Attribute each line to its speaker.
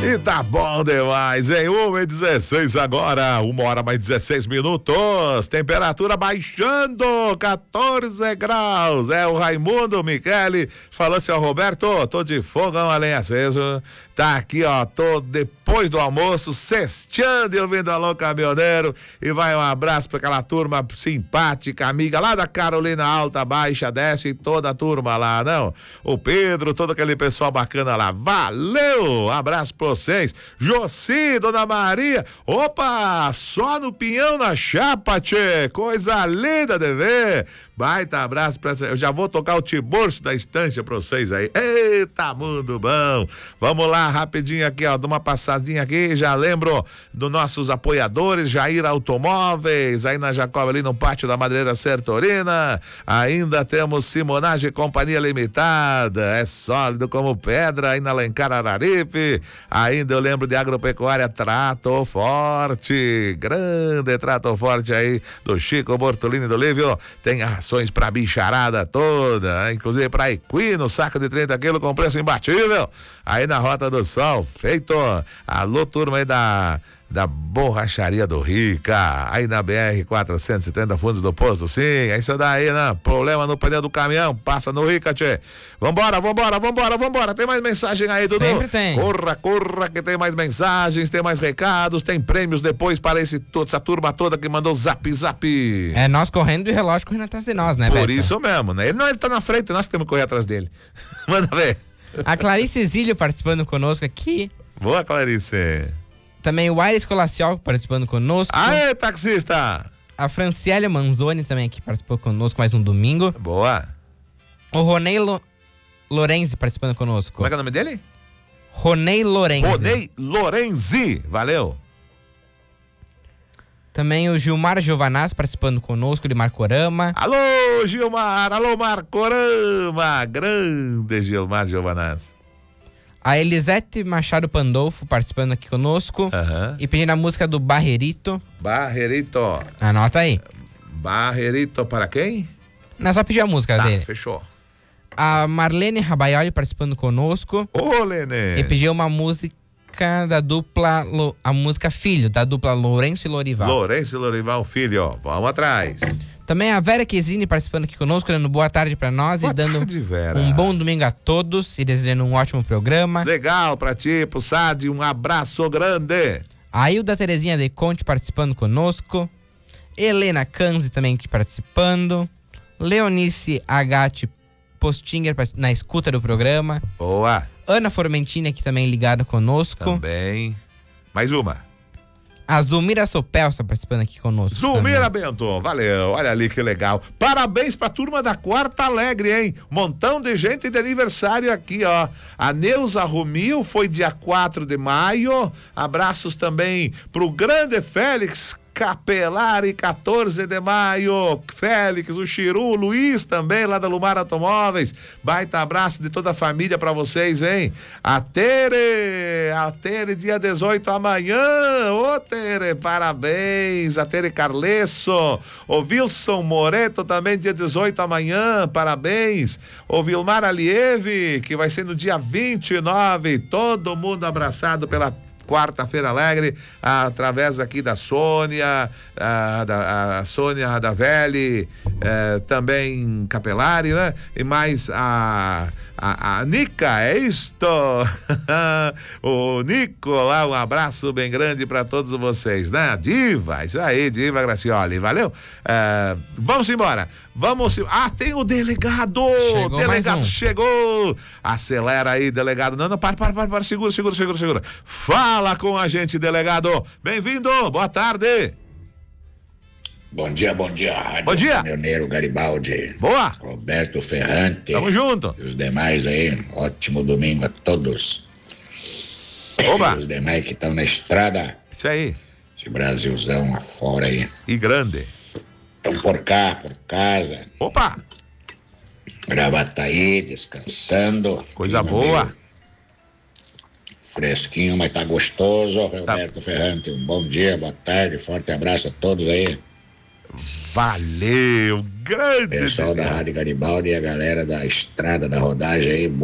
Speaker 1: E tá bom demais, hein? 1h16 agora, 1h mais 16 minutos, temperatura baixando, 14 graus. É o Raimundo Michele, falou assim, ó, Roberto, tô de fogão a lenha aceso, tá aqui, ó, tô depois do almoço, cesteando e ouvindo Alô Caminhoneiro, e vai um abraço pra aquela turma simpática, amiga lá da Carolina Alta, Baixa, Desce e toda a turma lá, não? O Pedro, todo aquele pessoal bacana lá, valeu, abraço pra vocês, Joci, Dona Maria, opa, só no pinhão na chapa, tchê, coisa linda de ver, baita abraço pra essa, eu já vou tocar o Tiburcio da Estância pra vocês aí, eita, mundo bom, vamos lá, rapidinho aqui, ó, de uma passadinha aqui, já lembro dos nossos apoiadores, Jair Automóveis, aí na Jacob, ali no pátio da Madeireira Sertorina, ainda temos Simonagem Companhia Limitada, é sólido como pedra, aí na Alencar Araripe, ainda eu lembro de Agropecuária Trato Forte, grande Trato Forte aí, do Chico Bortolini do Lívio, tem ações pra bicharada toda, inclusive pra Equino, saco de 30 quilos com preço imbatível, aí na Rota do Sol, feito, alô turma aí da Borracharia do Rica, aí na BR 470, fundos do posto, sim, é isso daí, né? Problema no pneu do caminhão, passa no Rica, tchê. Vambora, tem mais mensagem aí, Dudu?
Speaker 2: Sempre tem.
Speaker 1: Corra, que tem mais mensagens, tem mais recados, tem prêmios depois para essa turma toda que mandou zap.
Speaker 2: É nós correndo e o relógio correndo atrás de nós, né,
Speaker 1: Por
Speaker 2: Beto?
Speaker 1: isso mesmo, né? Ele tá na frente, nós que temos que correr atrás dele. Manda ver.
Speaker 2: A Clarice Exílio participando conosco aqui.
Speaker 1: Boa, Clarice.
Speaker 2: Também o Aires Colaciol participando conosco.
Speaker 1: Aê, taxista!
Speaker 2: A Franciele Manzoni também aqui participou conosco mais um domingo.
Speaker 1: Boa.
Speaker 2: O Ronei Lorenzi participando conosco.
Speaker 1: Como é que é o nome dele?
Speaker 2: Ronei Lorenzi.
Speaker 1: Ronei Lorenzi, valeu.
Speaker 2: Também o Gilmar Giovanaz participando conosco, de Marcorama.
Speaker 1: Alô, Gilmar, alô, Marcorama, grande Gilmar Giovanaz.
Speaker 2: A Elisete Machado Pandolfo participando aqui conosco. E pedindo a música do Barrerito.
Speaker 1: Barrerito.
Speaker 2: Anota aí.
Speaker 1: Barrerito para quem?
Speaker 2: Não, só pedir a música dele.
Speaker 1: Fechou.
Speaker 2: A Marlene Rabaioli participando conosco.
Speaker 1: Ô, Lene.
Speaker 2: E pediu uma música da dupla, a música Filho, da dupla Lourenço e Lorival.
Speaker 1: Lourenço e Lorival Filho, ó. Vamos atrás.
Speaker 2: Também a Vera Quesini participando aqui conosco, dando boa tarde pra nós
Speaker 1: Boa
Speaker 2: e dando
Speaker 1: tarde, Vera.
Speaker 2: Um bom domingo a todos e desejando um ótimo programa.
Speaker 1: Legal pra ti, pro Sade, um abraço grande.
Speaker 2: A Hilda Terezinha de Conte participando conosco. Helena Canzi também aqui participando. Leonice Agati Postinger na escuta do programa.
Speaker 1: Boa.
Speaker 2: Ana Formentini aqui também ligada conosco.
Speaker 1: Também. Mais uma.
Speaker 2: A Zulmira Sopelsa participando aqui conosco.
Speaker 1: Zulmira Bento, valeu, olha ali que legal. Parabéns pra turma da Quarta Alegre, hein? Montão de gente de aniversário aqui, ó. A Neuza Romil foi dia 4 de maio. Abraços também pro grande Félix Capelari, 14 de maio. Félix, o Chiru, o Luiz também, lá da Lumar Automóveis. Baita abraço de toda a família pra vocês, hein? A Tere, dia 18 amanhã. Ô, Tere, parabéns. A Tere Carlesso. O Wilson Moreto também, dia 18 amanhã, parabéns. O Vilmar Alieve, que vai ser no dia 29. Todo mundo abraçado pela Quarta-feira Alegre, através aqui da Sônia, a Sônia Radavelli, também Capelari, né? E mais a Nica, é isto? O Nico lá, um abraço bem grande para todos vocês, né? Diva, isso aí, Diva Gracioli, valeu? Vamos embora. Tem o delegado.
Speaker 2: Chegou
Speaker 1: Delegado chegou. Acelera aí, delegado. Não, para. Segura. Fala com a gente, delegado. Bem-vindo. Boa tarde.
Speaker 3: Bom dia, Rádio
Speaker 1: Bom dia.
Speaker 3: Caminhoneiro Garibaldi.
Speaker 1: Boa.
Speaker 3: Roberto Ferrante.
Speaker 1: Tamo junto.
Speaker 3: E os demais aí, ótimo domingo a todos.
Speaker 1: Oba.
Speaker 3: E os demais que estão na estrada.
Speaker 1: Isso aí.
Speaker 3: Esse Brasilzão afora aí.
Speaker 1: E grande.
Speaker 3: Estão por cá, por casa.
Speaker 1: Opa.
Speaker 3: Gravataí, descansando.
Speaker 1: Coisa boa.
Speaker 3: Meio fresquinho, mas tá gostoso. Roberto Ferrante, um bom dia, boa tarde, forte abraço a todos aí.
Speaker 1: Valeu, grande.
Speaker 3: Pessoal da Rádio Garibaldi e a galera da estrada da rodagem aí.